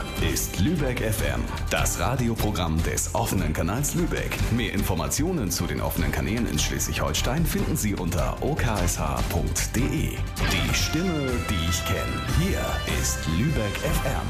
ist Lübeck FM, das Radioprogramm des offenen Kanals Lübeck. Mehr Informationen zu den offenen Kanälen in Schleswig-Holstein finden Sie unter oksh.de. Die Stimme, die ich kenne. Hier ist Lübeck FM.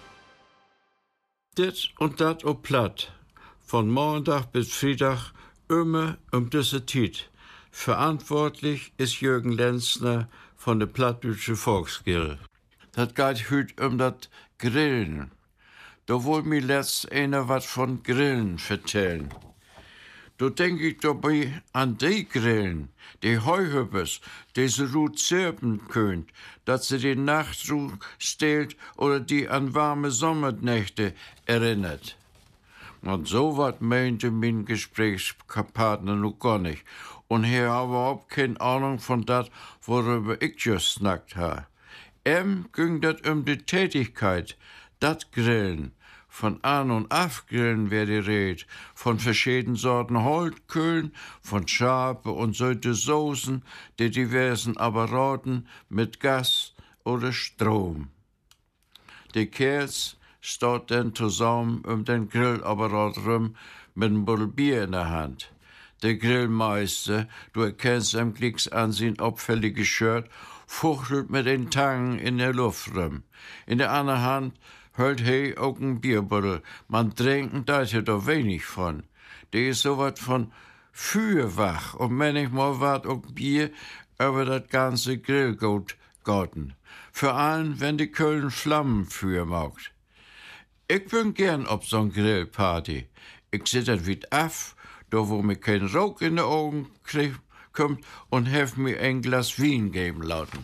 Dit und dat op Platt. Von Montag bis Freitag immer diese Zeit. Verantwortlich ist Jürgen Lenzner von der Plattdeutsche Volksgilde. Das geht heute das Grillen. Da wollt mir letzt einer was von Grillen vertellen. Da denk ich dabei an die Grillen, die Heuhüppers, die sie gut zirpen könnt, dass sie die Nachtruhe stehlt oder die an warme Sommernächte erinnert. Und so was meinte mein Gesprächspartner noch gar nicht. Und er hat überhaupt keine Ahnung von dat, worüber ich just snackt ha. Ging dat die Tätigkeit, dat Grillen. Von An- und Afgrillen wär die Red, von verschiedenen Sorten Holtkühlen, von scharfe und süße Soßen, die diversen Apparaten mit Gas oder Strom. Die Kerls steht dann zusammen den Grillapparat rum mit einem Buddel Bier in der Hand. Der Grillmeister, du erkennst am Kriegsansehen auffällige Shirt, fuchtelt mit den Tangen in der Luft rum. In der anderen Hand hält he auch ein Bierbuddel. Man trinken da ist ja doch wenig von. Der ist so wat von Fürwach und manchmal wart auch Bier über das ganze Grillgut gotten. Vor allem, wenn die Köln Flammen für macht. Ich bin gern ob so'n Grillparty. Ich sitter wit af, da wo mir kein Rauch in die Augen kommt und hef mir ein Glas Wein geben lassen.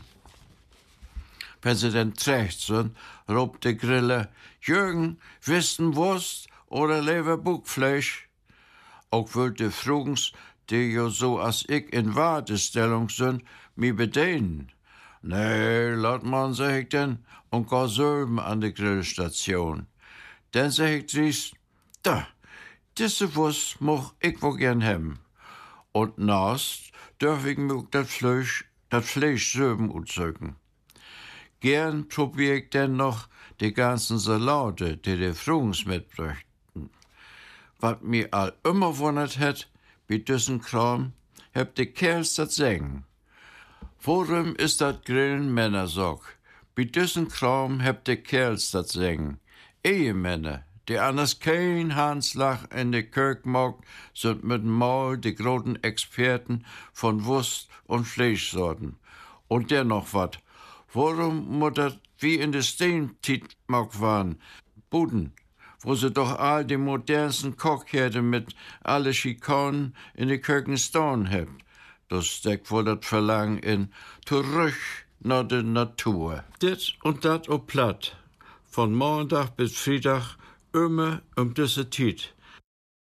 Wenn sie dann trägt sind, robt der Griller, Jürgen, wissen Wurst oder lieber Buckfleisch? Auch wollte Frugens, die jo so als ich in Wartestellung sind, mir bedienen. Nee, laut man, sag ich denn, und gar Sölben an der Grillstation. Dann sag ich dries, da, diese Wurst moch ich wo gern hem. Und naast dürf ich mir das Fleisch Sölben utzeugen. Gern probier ich denn noch die ganzen Salate, die die Frugens mitbrächten. Was mir all immer wundert hat, bei düssen Kram, hab die Kerls dat Sägen. Worum ist dat Grillen Männersock? Bei düssen Kram hab die Kerls dat Sägen. Ehemänner, die anders kein Handslag in de Kirk mag, sind mit Maul die großen Experten von Wurst und Fleischsorten. Und dennoch wat. Warum muss das wie in der Steinzeit mag waren, Buden, wo sie doch all die modernsten Kochherde mit alle Schikanen in die Kirchen stehen habt? Das steckt wohl das Verlangen in zurück nach der Natur. Dit und dat op Platt. Von Montag bis Freitag immer diese Zeit.